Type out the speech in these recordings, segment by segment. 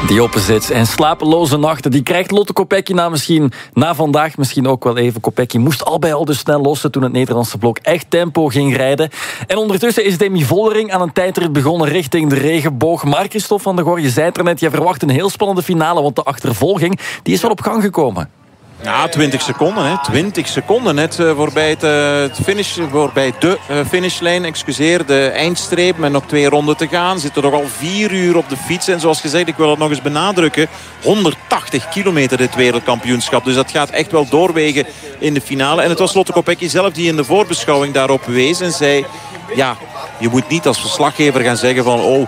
Die openzit en slapeloze nachten, die krijgt Lotte Kopecky na vandaag misschien ook wel even. Kopecky moest al bij al dus snel lossen toen het Nederlandse blok echt tempo ging rijden. En ondertussen is Demi Vollering aan een tijdrit begonnen richting de regenboog. Maar Christophe van der Goor, je zei het er net, je verwacht een heel spannende finale, want de achtervolging die is wel op gang gekomen. Ja, 20 seconden. Hè. 20 seconden net voorbij de finishlijn. Excuseer, de eindstreep met nog 2 ronden te gaan. Zitten nog al 4 uur op de fiets. En zoals gezegd, ik wil het nog eens benadrukken. 180 kilometer dit wereldkampioenschap. Dus dat gaat echt wel doorwegen in de finale. En het was Lotte Kopecky zelf die in de voorbeschouwing daarop wees. En zei, ja, je moet niet als verslaggever gaan zeggen van...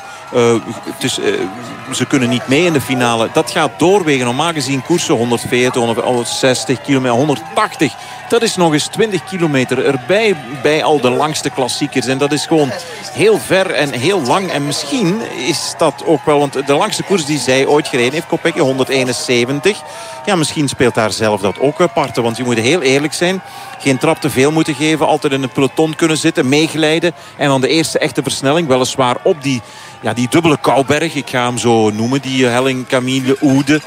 ze kunnen niet mee in de finale. Dat gaat doorwegen. Normaal gezien koersen 140, 160 kilometer, 180. Dat is nog eens 20 kilometer erbij bij al de langste klassiekers. En dat is gewoon heel ver en heel lang. En misschien is dat ook wel... Want de langste koers die zij ooit gereden heeft, Kopecky, 171. Ja, misschien speelt daar zelf dat ook parten. Want je moet heel eerlijk zijn. Geen trap te veel moeten geven. Altijd in een peloton kunnen zitten, meeglijden. En dan de eerste echte versnelling. Weliswaar op die dubbele Kouberg. Ik ga hem zo noemen. Die helling Camille Oude.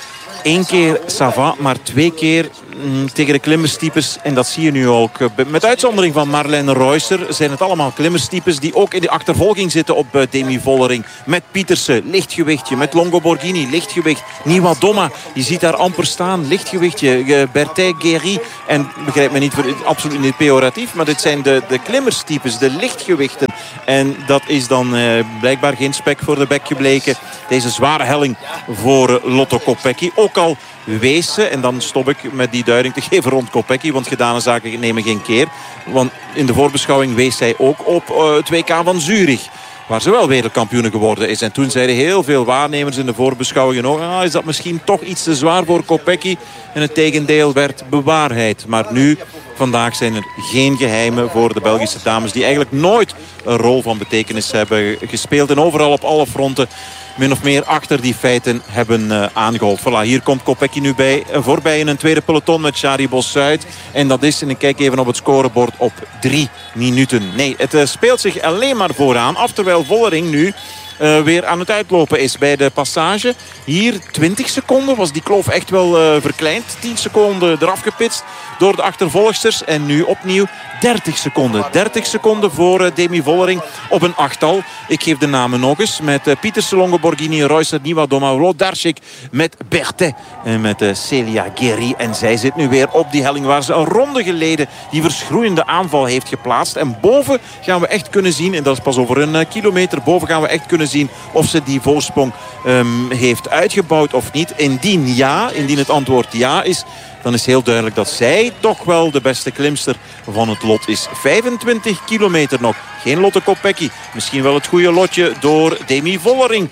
1 keer ça va, maar 2 keer tegen de klimmerstypes. En dat zie je nu ook. Met uitzondering van Marlene Reusser zijn het allemaal klimmerstypes die ook in de achtervolging zitten op Demi Vollering. Met Pietersen, lichtgewichtje. Met Longo Borghini, lichtgewicht. Niwadoma, je ziet daar amper staan, lichtgewichtje. Berthet, Guéry. En begrijp me niet, absoluut niet pejoratief, maar dit zijn de klimmerstypes, de lichtgewichten. En dat is dan blijkbaar geen spek voor de bek gebleken. Deze zware helling voor Lotte Kopecky. Ook al wees ze, en dan stop ik met die duiding te geven rond Kopecky, want gedane zaken nemen geen keer. Want in de voorbeschouwing wees zij ook op het WK van Zurich, waar ze wel wereldkampioene geworden is. En toen zeiden heel veel waarnemers in de voorbeschouwingen ook, is dat misschien toch iets te zwaar voor Kopecky. En het tegendeel werd bewaarheid. Maar nu, vandaag zijn er geen geheimen voor de Belgische dames, die eigenlijk nooit een rol van betekenis hebben gespeeld. En overal op alle fronten min of meer achter die feiten hebben aangehold. Voilà, hier komt Kopecky nu voorbij in een tweede peloton met Shari Bos-Zuid. En dat is, en ik kijk even op het scorebord, op 3 minuten. Nee, het speelt zich alleen maar vooraan af, terwijl Vollering nu weer aan het uitlopen is bij de passage. Hier 20 seconden was die kloof echt wel verkleind. 10 seconden eraf gepitst door de achtervolgsters. En nu opnieuw 30 seconden. 30 seconden voor Demi Vollering op een achttal. Ik geef de namen nog eens. Met Pietersen, Longo Borghini, Reusser, Niwadoma, Wlodarczyk. Met Berthet en met Celia Guéry. En zij zit nu weer op die helling waar ze een ronde geleden die verschroeiende aanval heeft geplaatst. En boven gaan we echt kunnen zien, en dat is pas over een kilometer, boven gaan we echt kunnen zien of ze die voorsprong heeft uitgebouwd of niet. Indien het antwoord ja is, dan is heel duidelijk dat zij toch wel de beste klimster van het lot is. 25 kilometer nog. Geen Lotte Kopecky. Misschien wel het goede lotje door Demi Vollering.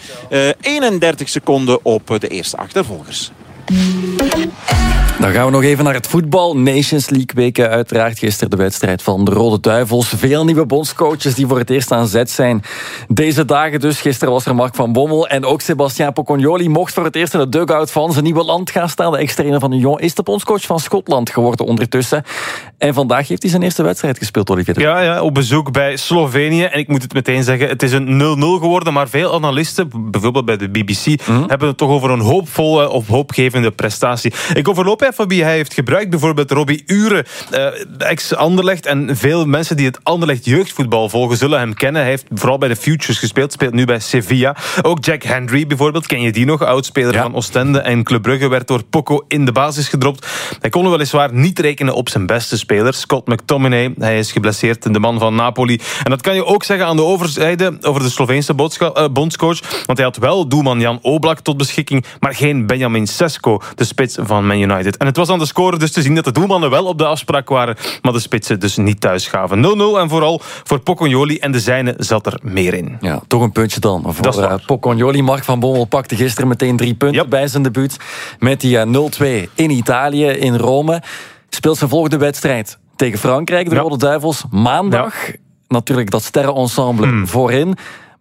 31 seconden op de eerste achtervolgers. Dan gaan we nog even naar het voetbal. Nations League weken uiteraard. Gisteren de wedstrijd van de Rode Duivels. Veel nieuwe bondscoaches die voor het eerst aan zet zijn. Deze dagen dus. Gisteren was er Mark van Bommel. En ook Sébastien Pocognoli mocht voor het eerst in de dugout van zijn nieuwe land gaan staan. De ex-trainer van Union is de bondscoach van Schotland geworden ondertussen. En vandaag heeft hij zijn eerste wedstrijd gespeeld, Olivier. Ja, op bezoek bij Slovenië. En ik moet het meteen zeggen, het is een 0-0 geworden. Maar veel analisten, bijvoorbeeld bij de BBC, hebben het toch over een hoopvolle of hoopgevende prestatie. Ik overloop even wie hij heeft gebruikt. Bijvoorbeeld Robbie Uren, ex-Anderlecht. En veel mensen die het Anderlecht jeugdvoetbal volgen zullen hem kennen. Hij heeft vooral bij de Futures gespeeld. Speelt nu bij Sevilla. Ook Jack Hendry bijvoorbeeld. Ken je die nog? Oudspeler van Oostende. En Club Brugge werd door Poco in de basis gedropt. Hij kon weliswaar niet rekenen op zijn beste speler. Scott McTominay. Hij is geblesseerd. De man van Napoli. En dat kan je ook zeggen aan de overzijde over de Sloveense bondscoach. Want hij had wel doelman Jan Oblak tot beschikking. Maar geen Benjamin Sesko, de spits van Man United. En het was aan de score dus te zien dat de doelmannen wel op de afspraak waren, maar de spitsen dus niet thuis gaven. 0-0 en vooral voor Pocognoli en de zijne zat er meer in. Ja, toch een puntje dan voor Pocognoli. Mark van Bommel pakte gisteren meteen 3 punten bij zijn debuut met die 0-2 in Italië, in Rome. Speelt zijn volgende wedstrijd tegen Frankrijk, de Rode Duivels. Maandag, natuurlijk dat sterrenensemble voorin.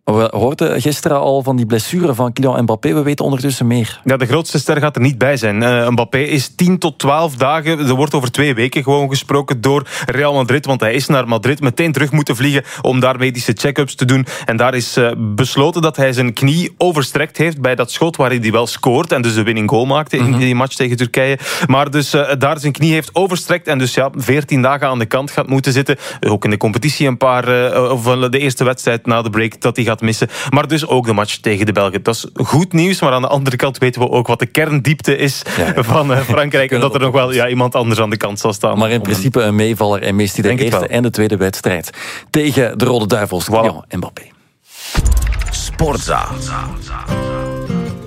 We hoorden gisteren al van die blessure van Kylian Mbappé. We weten ondertussen meer. Ja, de grootste ster gaat er niet bij zijn. Mbappé is 10 tot 12 dagen. Er wordt over 2 weken gewoon gesproken door Real Madrid. Want hij is naar Madrid meteen terug moeten vliegen om daar medische check-ups te doen. En daar is besloten dat hij zijn knie overstrekt heeft bij dat schot waarin hij wel scoort. En dus de winning goal maakte in die match tegen Turkije. Maar dus daar zijn knie heeft overstrekt. En dus 14 dagen aan de kant gaat moeten zitten. Ook in de competitie een paar, of de eerste wedstrijd na de break, dat hij gaat missen. Maar dus ook de match tegen de Belgen. Dat is goed nieuws, maar aan de andere kant weten we ook wat de kerndiepte is van Frankrijk. En dat er nog wel iemand anders aan de kant zal staan. Maar in principe een meevaller en mist hij de eerste en de tweede wedstrijd tegen de Rode Duivels. Kylian Mbappé. Sportza.